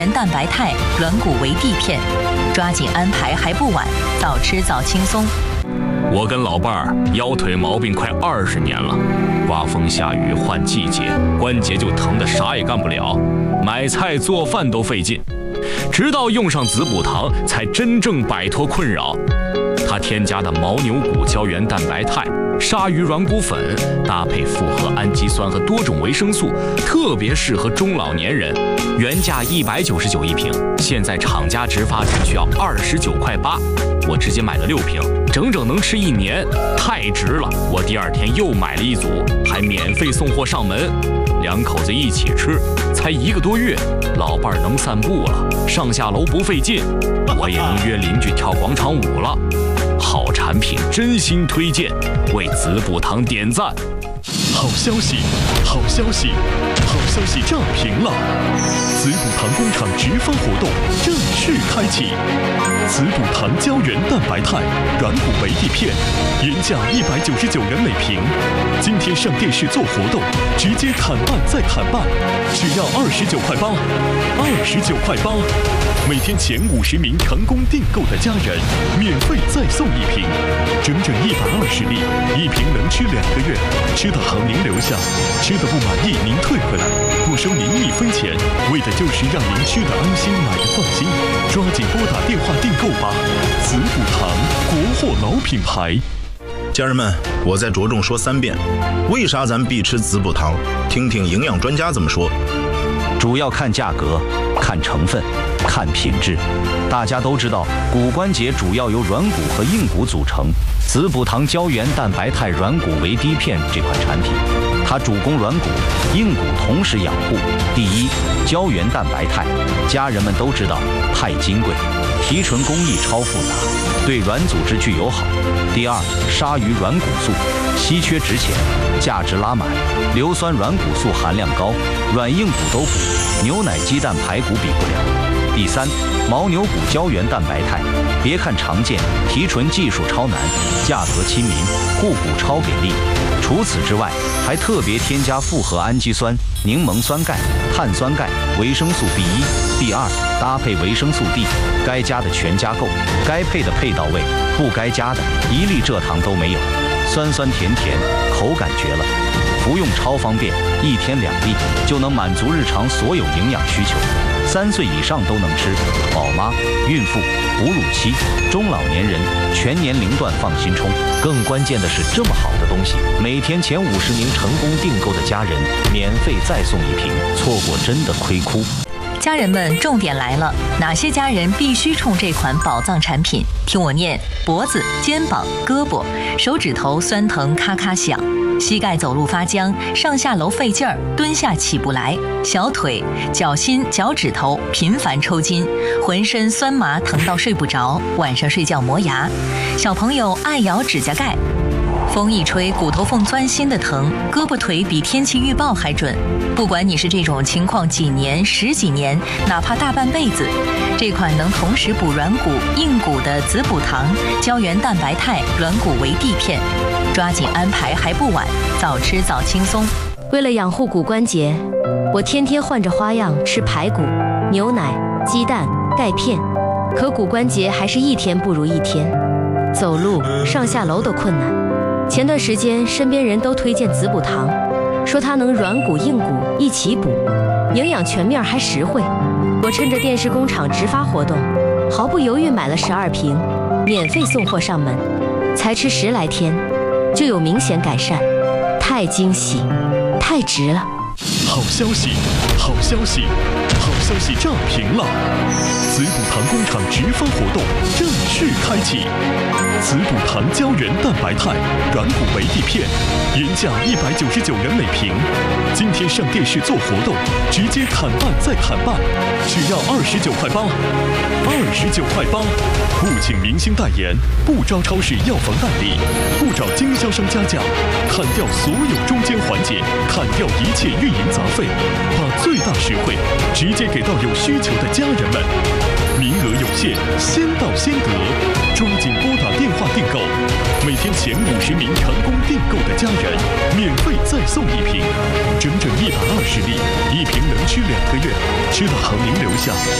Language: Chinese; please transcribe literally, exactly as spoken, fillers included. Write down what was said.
蛋白肽、软骨维 D 片，抓紧安排还不晚，早吃早轻松。 我跟老伴儿腰腿毛病快二十年了，刮风下雨换季节，关节就疼得啥也干不了，买菜做饭都费劲。直到用上子补糖，才真正摆脱困扰。它添加的牦牛骨胶原蛋白肽、鲨鱼软骨粉，搭配复合氨基酸和多种维生素，特别适合中老年人。原价一百九十九一瓶，现在厂家直发只需要二十九块八。我直接买了六瓶，整整能吃一年，太值了！我第二天又买了一组，还免费送货上门。两口子一起吃，才一个多月，老伴儿能散步了，上下楼不费劲，我也能约邻居跳广场舞了。好产品真心推荐，为子补糖点赞。 好消息，好消息，好消息炸屏了！子补糖工厂直发活动正式开启。子补糖胶原蛋白肽、软骨维 D 片，原价一百九十九元每瓶，今天上电视做活动，直接砍半再砍半，只要二十九块八，二十九块八。每天前五十名成功订购的家人，免费再送一瓶，整整一百二十粒，一瓶能吃两个月。吃的好您留下，吃的不满意您退回来，不收您一分钱，为的就是让您吃的安心，买的放心。抓紧拨打电话订购吧！子补糖，国货老品牌。 家人们，我再着重说三遍，为啥咱必吃子补糖？听听营养专家怎么说。 主要看价格，看成分，看品质。大家都知道，骨关节主要由软骨和硬骨组成。子补糖胶原蛋白肽软骨维 D 片这款产品，它主攻软骨、硬骨同时养护。第一，胶原蛋白肽，家人们都知道太金贵，提纯工艺超复杂，对软组织具有好。第二，鲨鱼软骨素，稀缺值钱，价值拉满，硫酸软骨素含量高，软硬骨都补，牛奶、鸡蛋、排骨比不了。第三，牦牛骨胶原蛋白肽，别看常见，提纯技术超难，价格亲民，护骨超给力。除此之外，还特别添加复合氨基酸、柠檬酸钙、碳酸钙、维生素 B 一、B 二，搭配维生素 D， 该加的全加够，该配的配到位，不该加的一粒蔗糖都没有，酸酸甜甜，口感绝了。服用超方便，一天两粒就能满足日常所有营养需求，三岁以上都能吃，宝妈、孕妇、哺乳期、中老年人全年龄段放心冲。更关键的是，这么好的东西，每天前五十名成功订购的家人免费再送一瓶，错过真的亏哭。 家人们，重点来了，哪些家人必须冲这款宝藏产品？听我念：脖子、肩膀、胳膊、手指头酸疼咔咔响，膝盖走路发僵，上下楼费劲儿，蹲下起不来；小腿、脚心、脚趾头频繁抽筋，浑身酸麻疼到睡不着，晚上睡觉磨牙；小朋友爱咬指甲盖。风一吹，骨头缝钻心的疼，胳膊腿比天气预报还准。不管你是这种情况几年、十几年，哪怕大半辈子，这款能同时补软骨、硬骨的子补糖胶原蛋白肽软骨维 D 片，抓紧安排还不晚，早吃早轻松。 为了养护骨关节，我天天换着花样吃排骨、牛奶、鸡蛋、钙片，可骨关节还是一天不如一天，走路、上下楼都困难。前段时间身边人都推荐子补糖，说它能软骨硬骨一起补，营养全面还实惠。我趁着电视工厂直发活动，毫不犹豫买了十二瓶，免费送货上门，才吃十来天就有明显改善，太惊喜，太值了！ 好消息，好消息，好消息炸屏了！子补糖工厂直发活动正式开启。子补糖胶原蛋白肽软骨维 D 片，原价一百九十九元每瓶，今天上电视做活动，直接砍半再砍半，只要二十九块八，二十九块八。不请明星代言，不招超市药房代理，不找经销商加价，砍掉所有中间环节，砍掉一切运营杂费，把最大实惠直接给到有需求的家人们。名额有限，先到先得，抓紧拨打电话订购。 每天前五十名成功订购的家人，免费再送一瓶，整整一百二十粒，一瓶能吃两个月，吃到好您留下